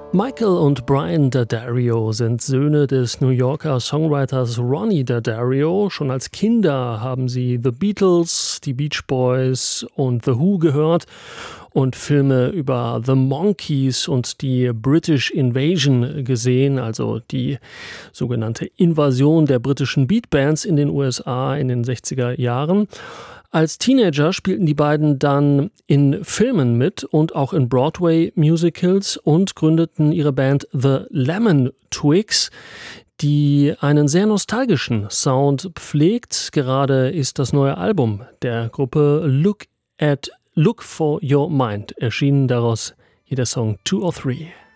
Michael und Brian D'Addario sind Söhne des New Yorker Songwriters Ronnie D'Addario. Schon als Kinder haben sie The Beatles, die Beach Boys und The Who gehört und Filme über The Monkees und die British Invasion gesehen, also die sogenannte Invasion der britischen Beatbands in den USA in den 60er Jahren. Als Teenager spielten die beiden dann in Filmen mit und auch in Broadway-Musicals und gründeten ihre Band The Lemon Twigs, die einen sehr nostalgischen Sound pflegt. Gerade ist das neue Album der Gruppe Look for Your Mind erschienen, daraus hier der Song 2 or 3.